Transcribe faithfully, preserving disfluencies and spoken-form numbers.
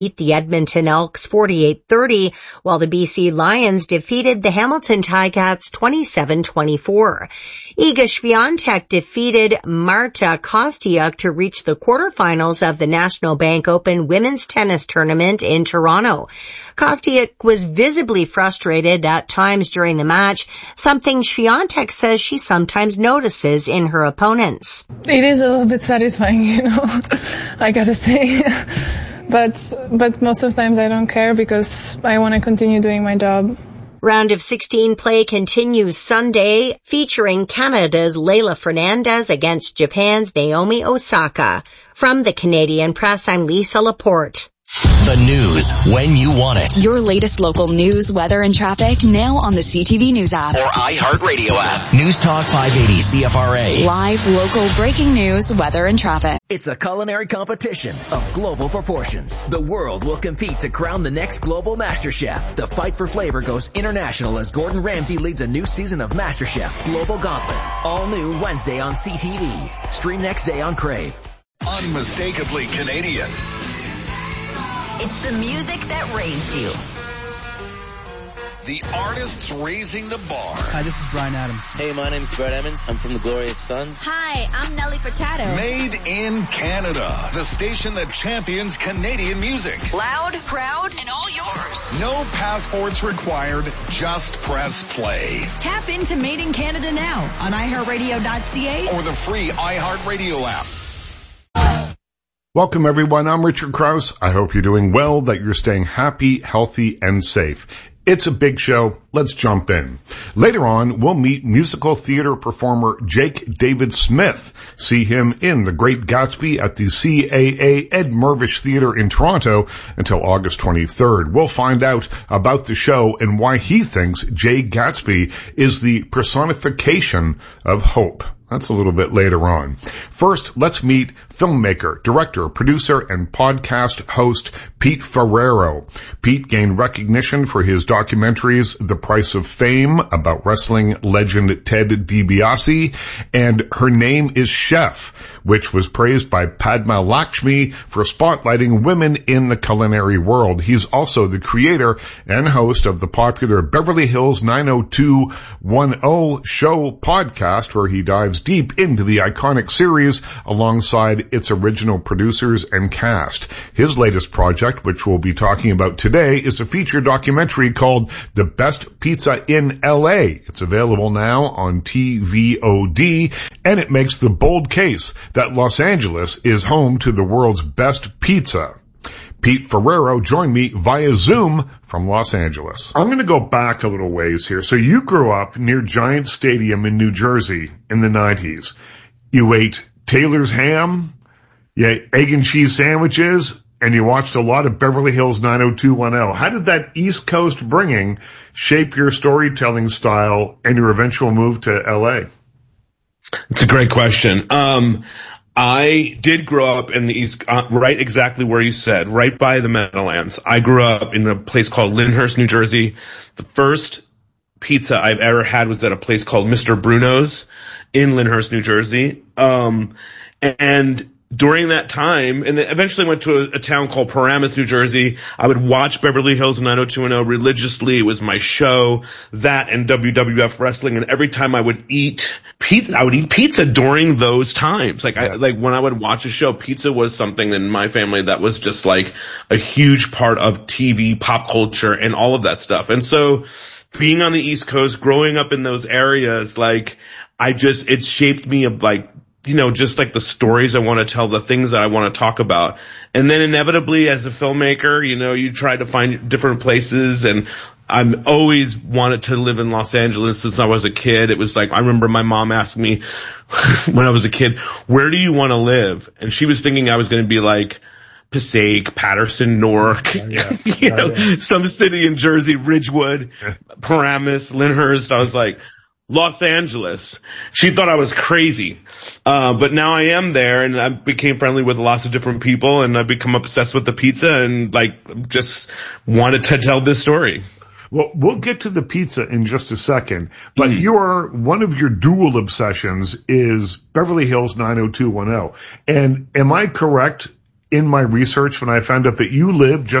beat the Edmonton Elks forty-eight thirty, while the B C Lions defeated the Hamilton Ticats twenty-seven twenty-four. Iga Swiatek defeated Marta Kostyuk to reach the quarterfinals of the National Bank Open Women's Tennis Tournament in Toronto. Kostyuk was visibly frustrated at times during the match, something Swiatek says she sometimes notices in her opponents. It is a little bit satisfying, you know, I gotta say. But but most of the times I don't care because I want to continue doing my job. Round of sixteen play continues Sunday, featuring Canada's Leylah Fernandez against Japan's Naomi Osaka. From the Canadian Press, I'm Lisa Laporte. The news when you want it. Your latest local news, weather, and traffic now on the C T V News app. Or iHeartRadio app. News Talk five eighty C F R A. Live, local, breaking news, weather, and traffic. It's a culinary competition of global proportions. The world will compete to crown the next global MasterChef. The fight for flavor goes international as Gordon Ramsay leads a new season of MasterChef Global Gauntlet. All new Wednesday on C T V. Stream next day on Crave. Unmistakably Canadian. It's the music that raised you. The artists raising the bar. Hi, this is Bryan Adams. Hey, my name's Brett Emmons. I'm from the Glorious Sons. Hi, I'm Nelly Furtado. Made in Canada. The station that champions Canadian music. Loud, proud, and all yours. No passports required. Just press play. Tap into Made in Canada now on i heart radio dot c a or the free iHeartRadio app. Welcome, everyone. I'm Richard Krause. I hope you're doing well, that you're staying happy, healthy, and safe. It's a big show. Let's jump in. Later on, we'll meet musical theater performer Jake David Smith. See him in The Great Gatsby at the C A A Ed Mirvish Theater in Toronto until August twenty-third. We'll find out about the show and why he thinks Jay Gatsby is the personification of hope. That's a little bit later on. First, let's meet filmmaker, director, producer, and podcast host Pete Ferrero. Pete gained recognition for his documentaries The Price of Fame about wrestling legend Ted DiBiase and Her Name is Chef, which was praised by Padma Lakshmi for spotlighting women in the culinary world. He's also the creator and host of the popular Beverly Hills nine oh two one oh show podcast, where he dives deep into the iconic series alongside its original producers and cast. His latest project, which we'll be talking about today, is a feature documentary called The Best Pizza in L A. It's available now on T V O D, and it makes the bold case that Los Angeles is home to the world's best pizza. Pete Ferrero joined me via Zoom from Los Angeles. I'm going to go back a little ways here. So you grew up near Giant Stadium in New Jersey in the nineties. You ate Taylor's ham, you ate egg and cheese sandwiches, and you watched a lot of Beverly Hills nine oh two one oh. How did that East Coast bringing shape your storytelling style and your eventual move to L A? It's a great question. Um, I did grow up in the East, uh, right exactly where you said, right by the Meadowlands. I grew up in a place called Lyndhurst, New Jersey. The first pizza I've ever had was at a place called Mister Bruno's in Lyndhurst, New Jersey. Um, and during that time, and then eventually went to a, a town called Paramus, New Jersey. I would watch Beverly Hills nine oh two one oh religiously. It was my show, that and W W F wrestling. And every time I would eat pizza, I would eat pizza during those times. Like, I, like when I would watch a show, pizza was something in my family that was just like a huge part of T V, pop culture, and all of that stuff. And so being on the East Coast, growing up in those areas, like, I just, it shaped me of like, you know, just like the stories I want to tell, the things that I want to talk about. And then inevitably as a filmmaker, you know, you try to find different places, and I'm always wanted to live in Los Angeles since I was a kid. It was like, I remember my mom asked me when I was a kid, where do you want to live? And she was thinking I was going to be like Passaic, Patterson, Newark, yeah, yeah. you know, oh, yeah. some city in Jersey, Ridgewood, Paramus, Lyndhurst. I was like, Los Angeles. She thought I was crazy. Uh, but now I am there, and I became friendly with lots of different people, and I've become obsessed with the pizza and like just wanted to tell this story. Well, we'll get to the pizza in just a second, but mm-hmm. your, one of your dual obsessions is Beverly Hills nine oh two one oh. And am I correct in my research when I found out that you live just